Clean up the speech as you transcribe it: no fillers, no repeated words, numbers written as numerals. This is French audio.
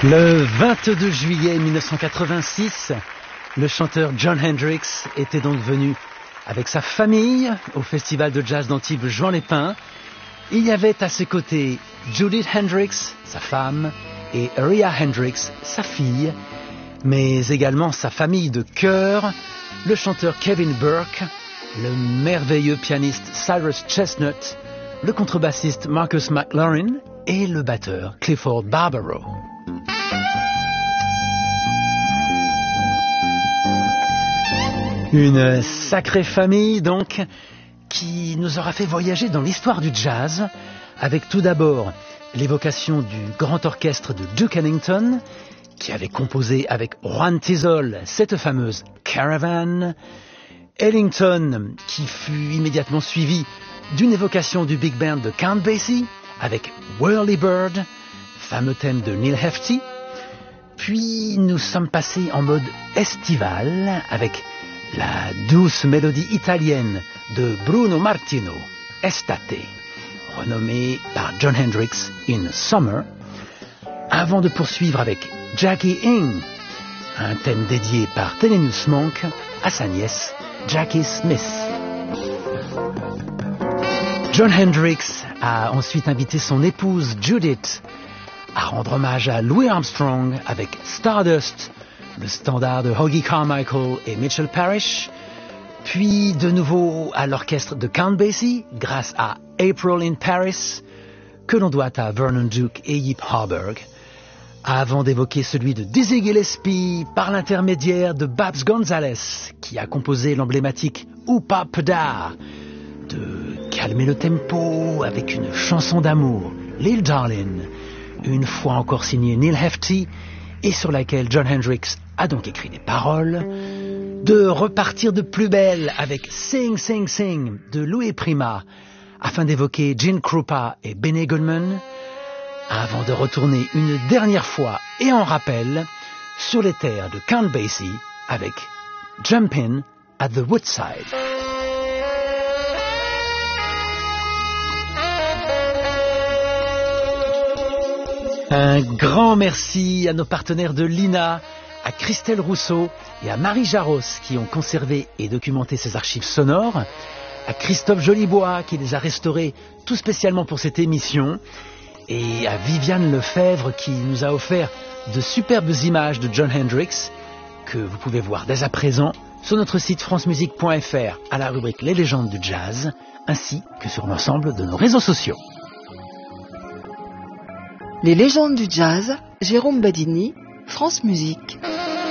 Le 22 juillet 1986, le chanteur Jon Hendrix était donc venu avec sa famille au festival de jazz d'Antibes Juan les Pins. Il y avait à ses côtés Judith Hendrix, sa femme, et Ria Hendrix, sa fille, mais également sa famille de chœur, le chanteur Kevin Burke, le merveilleux pianiste Cyrus Chestnut, le contrebassiste Marcus McLaurin et le batteur Clifford Barbaro. Une sacrée famille donc qui nous aura fait voyager dans l'histoire du jazz avec tout d'abord l'évocation du grand orchestre de Duke Ellington qui avait composé avec Juan Tizol cette fameuse Caravan. Ellington qui fut immédiatement suivi d'une évocation du big band de Count Basie avec Whirly Bird, fameux thème de Neil Hefti. Puis nous sommes passés en mode estival avec la douce mélodie italienne de Bruno Martino, Estate, renommée par Jon Hendrix in Summer, avant de poursuivre avec Jackie Ing, un thème dédié par Thelonious Monk à sa nièce Jackie Smith. Jon Hendrix a ensuite invité son épouse Judith à rendre hommage à Louis Armstrong avec Stardust, le standard de Hoagy Carmichael et Mitchell Parish, puis de nouveau à l'orchestre de Count Basie grâce à April in Paris, que l'on doit à Vernon Duke et Yip Harburg, avant d'évoquer celui de Dizzy Gillespie par l'intermédiaire de Babs Gonzalez, qui a composé l'emblématique Oopa Pada, de calmer le tempo avec une chanson d'amour, Lil Darlin', une fois encore signée Neil Hefti, et sur laquelle Jon Hendrix a donc écrit des paroles, de repartir de plus belle avec Sing Sing Sing de Louis Prima, afin d'évoquer Gene Krupa et Benny Goodman, avant de retourner une dernière fois et en rappel sur les terres de Count Basie avec Jumpin' at the Woodside. Un grand merci à nos partenaires de l'INA, à Christelle Rousseau et à Marie Jaros qui ont conservé et documenté ces archives sonores, à Christophe Jolibois qui les a restaurées tout spécialement pour cette émission, et à Viviane Lefebvre qui nous a offert de superbes images de Jon Hendrix que vous pouvez voir dès à présent sur notre site francemusique.fr à la rubrique Les légendes du jazz, ainsi que sur l'ensemble de nos réseaux sociaux. Les légendes du jazz, Jérôme Badini, France Musique.